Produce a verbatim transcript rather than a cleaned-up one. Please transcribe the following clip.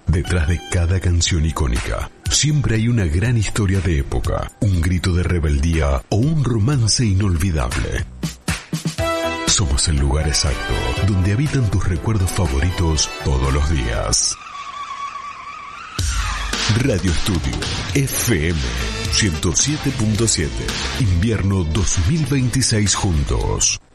Detrás de cada canción icónica, siempre hay una gran historia de época, un grito de rebeldía o un romance inolvidable. Somos el lugar exacto donde habitan tus recuerdos favoritos todos los días. Radio Estudio F M ciento siete punto siete. Invierno dos mil veintiséis juntos.